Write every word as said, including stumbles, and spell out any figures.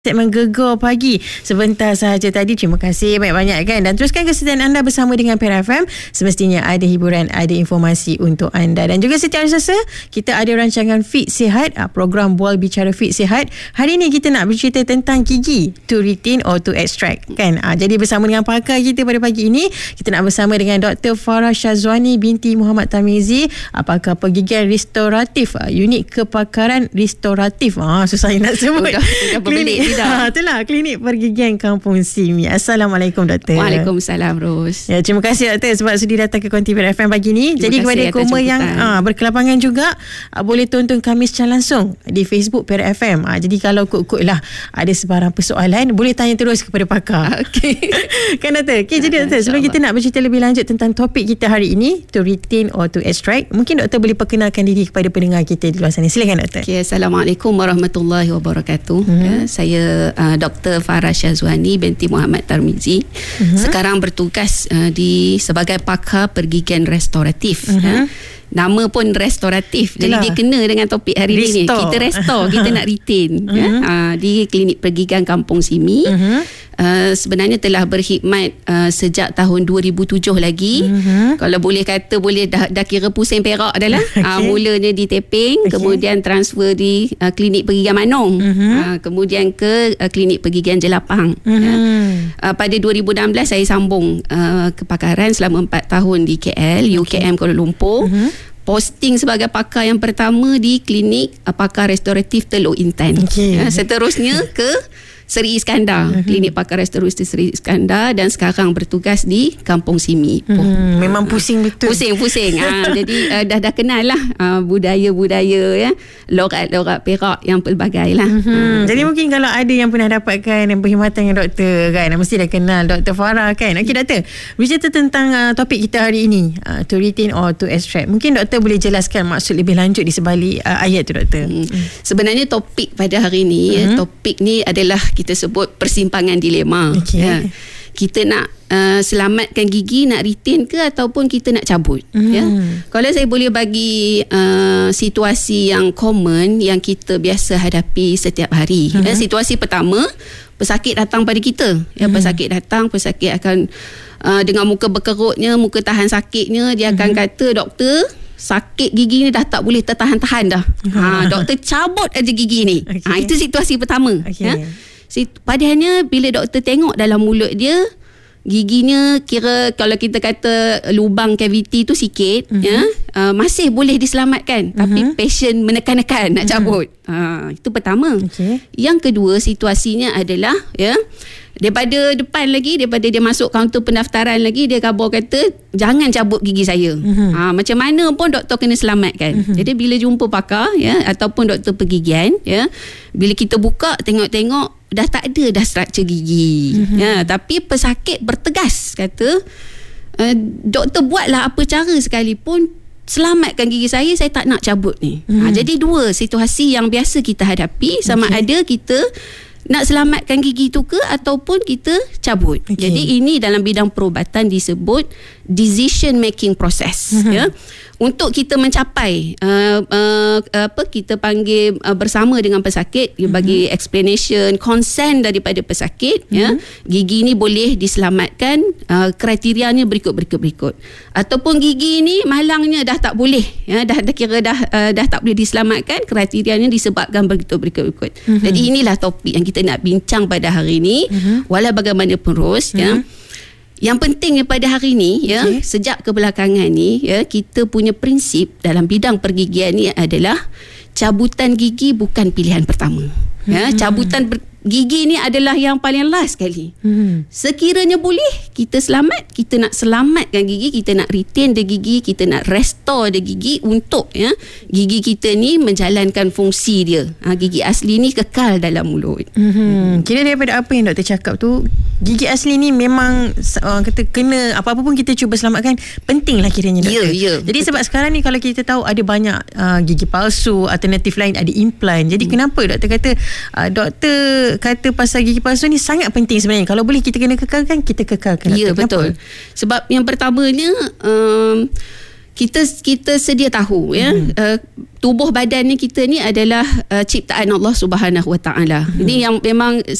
Segmen Gegar Pagi sebentar sahaja tadi. Terima kasih banyak-banyak kan. Dan teruskan kesetiaan anda bersama dengan Perak F M. Semestinya ada hiburan, ada informasi untuk anda. Dan juga setiap hari Selasa kita ada rancangan Fit Sihat, program Bual Bicara Fit Sihat. Hari ini kita nak bercerita tentang gigi, to retain or to extract kan. Jadi bersama dengan pakar kita pada pagi ini, kita nak bersama dengan Doktor Farah Syazwani binti Muhammad Tarmizi, pakar pergigian restoratif, unit kepakaran restoratif. Ah, susah nak sebut. Udah, udah berbelit. Ha, itulah klinik pergigian Kampung Simi. Assalamualaikum Doktor. Waalaikumsalam Ros. Ya, terima kasih Doktor sebab sudi datang ke Konti Perak F M pagi ni. Terima Jadi kepada Koma yang ha, berkelapangan juga, ha, boleh tonton kami secara langsung di Facebook Perak F M. Ha, jadi kalau kut-kut lah ada sebarang persoalan, boleh tanya terus kepada pakar. Okey. Kan Doktor? Okey, jadi Doktor, sebelum kita nak bercerita lebih lanjut tentang topik kita hari ini, to retain or to extract, mungkin Doktor boleh perkenalkan diri kepada pendengar kita di luar sana. Silakan Doktor. Okey, Assalamualaikum warahmatullahi wabarakatuh. Hmm. Ya, saya Uh, Doktor Farah Syazwani binti Muhammad Tarmizi. Uh-huh. Sekarang bertugas uh, di sebagai pakar pergigian restoratif. Uh-huh. uh, Nama pun restoratif. Jadi Yalah. dia kena dengan topik hari ini. Kita restore, kita nak retain. Uh-huh. ya, uh, di klinik pergigian Kampung Simi. Uh-huh. Uh, sebenarnya telah berkhidmat uh, sejak tahun dua ribu tujuh lagi. Uh-huh. Kalau boleh kata boleh dah, dah kira pusing Perak dah lah. Okay. Uh, mulanya di Teping, okay. kemudian transfer di uh, klinik pergigian Manong, uh-huh. uh, kemudian ke uh, klinik pergigian Jelapang. Uh-huh. uh, uh, pada dua ribu enam belas saya sambung uh, kepakaran selama empat tahun di K L, okay. U K M Kuala Lumpur. Uh-huh. Posting sebagai pakar yang pertama di klinik uh, pakar restoratif Teluk Intan. Okay. Uh, seterusnya ke Seri Iskandar, uh-huh. klinik pakar restoratif Seri Iskandar, dan sekarang bertugas di Kampung Simi. Hmm, oh, memang pusing betul. Pusing-pusing. ha, jadi uh, dah dah kenal lah uh, budaya-budaya ya, lorat-lorat Perak yang pelbagai lah. Uh-huh. Uh, jadi mungkin kalau ada yang pernah dapatkan perkhidmatan dengan doktor kan, mesti dah kenal Doktor Farah kan. Okey Doktor, bercerita tentang uh, topik kita hari ini, uh, to retain or to extract. Mungkin Doktor boleh jelaskan maksud lebih lanjut di sebalik uh, ayat tu Doktor. Hmm. Hmm. Sebenarnya topik pada hari ini, uh-huh. ya, topik ni adalah kita sebut persimpangan dilema. Okay. Ya. Kita nak uh, selamatkan gigi, nak retain ke ataupun kita nak cabut. Mm. Ya. Kalau saya boleh bagi uh, situasi yang common yang kita biasa hadapi setiap hari. Mm-hmm. Ya. Situasi pertama, pesakit datang pada kita. Ya, mm. pesakit datang, pesakit akan uh, dengan muka berkerutnya, muka tahan sakitnya, dia akan mm-hmm. kata, doktor, sakit gigi ni dah tak boleh tertahan-tahan dah. Ha, doktor cabut aja gigi ni. Okay. Ha, itu situasi pertama. Okay. Ya. Padahalnya bila doktor tengok dalam mulut dia, giginya kira kalau kita kata lubang kaviti tu sikit, uh-huh. ya, uh, masih boleh diselamatkan, uh-huh. tapi patient menekan-nekan nak cabut. Uh-huh. Ha, itu pertama. Okay. Yang kedua situasinya adalah ya, daripada depan lagi, daripada dia masuk kaunter pendaftaran lagi, dia khabar kata jangan cabut gigi saya. Uh-huh. Ha, macam mana pun doktor kena selamatkan. Uh-huh. Jadi bila jumpa pakar ya, ataupun doktor pergigian ya, bila kita buka tengok-tengok dah tak ada dah struktur gigi. Uh-huh. Ya, tapi pesakit bertegas kata, e, doktor buatlah apa cara sekalipun selamatkan gigi saya, saya tak nak cabut ni. Uh-huh. Ha, jadi dua situasi yang biasa kita hadapi, sama okay. ada kita nak selamatkan gigi tu ke ataupun kita cabut. Okay. Jadi ini dalam bidang perubatan disebut decision making process. Uh-huh. Ya. Untuk kita mencapai uh, uh, apa kita panggil uh, bersama dengan pesakit, uh-huh. bagi explanation, consent daripada pesakit, uh-huh. ya, gigi ni boleh diselamatkan, uh, kriterianya berikut-berikut-berikut. Ataupun gigi ni malangnya dah tak boleh, ya, dah, dah kira dah uh, dah tak boleh diselamatkan, kriterianya disebabkan berikut-berikut-berikut. Uh-huh. Jadi inilah topik yang kita nak bincang pada hari ini. Uh-huh. Walau bagaimanapun Ros, uh-huh. ya. Yang penting pada hari ni, ya, okay. sejak kebelakangan ni, ya, kita punya prinsip dalam bidang pergigian ni adalah cabutan gigi bukan pilihan pertama. Ya, hmm. cabutan ber- gigi ni adalah yang paling last sekali. Hmm. Sekiranya boleh kita selamat, kita nak selamatkan gigi, kita nak retain the gigi, kita nak restore the gigi untuk ya gigi kita ni menjalankan fungsi dia. Ha, gigi asli ni kekal dalam mulut. Hmm. Hmm. Kira daripada apa yang doktor cakap tu, gigi asli ni memang uh, kata kena apa-apa pun kita cuba selamatkan, pentinglah kiranya doktor. Ya, ya. Jadi betul. Sebab sekarang ni kalau kita tahu ada banyak uh, gigi palsu, alternatif lain, ada implant. Jadi hmm. kenapa doktor kata uh, doktor kata pasal gigi palsu ni sangat penting sebenarnya. Kalau boleh kita kena kekalkan, kita kekalkan. Ya, betul. Sebab yang pertamanya um, kita kita sedia tahu ya hmm. uh, tubuh badan ni kita ni adalah uh, ciptaan Allah Subhanahu Wa Taala. Ini yang memang